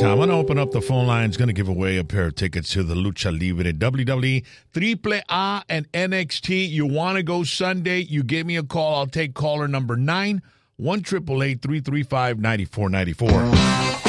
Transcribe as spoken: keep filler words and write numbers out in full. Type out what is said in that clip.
time. I'm going to open up the phone lines. Going to give away a pair of tickets to the Lucha Libre, W W E, Triple A, and N X T. You want to go Sunday? You give me a call. I'll take caller number nine, one eight eight eight, three three five, nine four nine four.